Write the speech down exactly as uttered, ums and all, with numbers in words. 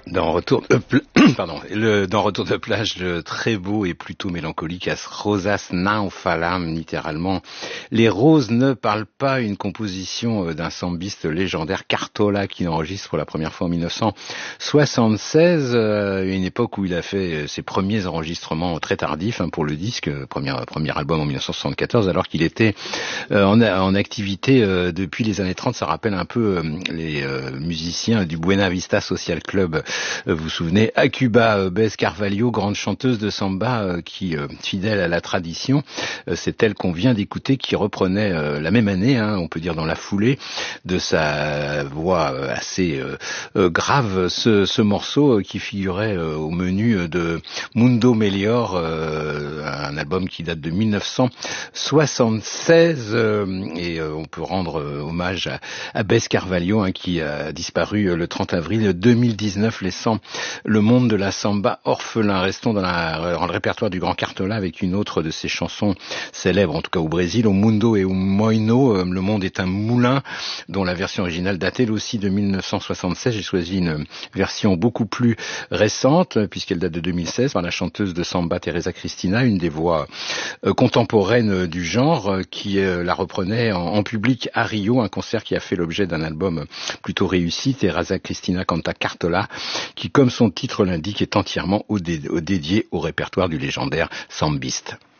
Dans Retour de, pl... Pardon. Le, dans Retour de plage, le très beau et plutôt mélancolique As Rosas não falam, littéralement. Les roses ne parlent pas, une composition d'un sambiste légendaire, Cartola, qui l'enregistre pour la première fois en mille neuf cent soixante-seize, euh, une époque où il a fait ses premiers enregistrements très tardifs hein, pour le disque, premier, premier album en mille neuf cent soixante-quatorze, alors qu'il était euh, en, en activité euh, depuis les années trente. Ça rappelle un peu euh, les euh, musiciens du Buena Vista Social Club. Vous vous souvenez, à Cuba, Bess Carvalho, grande chanteuse de samba qui, fidèle à la tradition, c'est elle qu'on vient d'écouter, qui reprenait la même année, hein, on peut dire dans la foulée de sa voix assez euh, grave, ce, ce morceau qui figurait au menu de Mundo Melior, euh, un album qui date de mille neuf cent soixante-seize, euh, et euh, on peut rendre hommage à, à Bess Carvalho, hein, qui a disparu le trente avril deux mille dix-neuf, laissant le monde de la samba orphelin. Restons dans, la, dans le répertoire du grand Cartola avec une autre de ses chansons célèbres, en tout cas au Brésil, au Mundo e o Moinho, Le monde est un moulin, dont la version originale date elle aussi de mille neuf cent soixante-seize. J'ai choisi une version beaucoup plus récente, puisqu'elle date de deux mille seize, par la chanteuse de samba Teresa Cristina, une des voix euh, contemporaines du genre, euh, qui euh, la reprenait en, en public à Rio, un concert qui a fait l'objet d'un album plutôt réussi, Teresa Cristina Canta Cartola, qui, comme son titre l'indique, est entièrement au dé- au dédié au répertoire du légendaire sambiste.